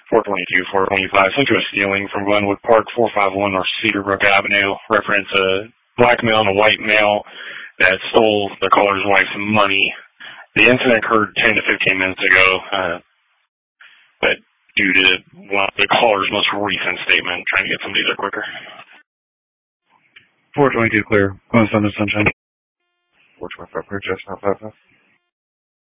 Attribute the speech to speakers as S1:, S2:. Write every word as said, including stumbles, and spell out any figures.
S1: four twenty-two, four twenty-five, sent to a stealing from Glenwood Park, four fifty-one North Cedarbrook Avenue. Reference a black male and a white male that stole the caller's wife's money. The incident occurred ten to fifteen minutes ago, uh, but due to one of the caller's most recent statement, trying to get somebody there quicker.
S2: four twenty-two clear. Going Sunday Sunshine. four twenty-five clear, just not five five.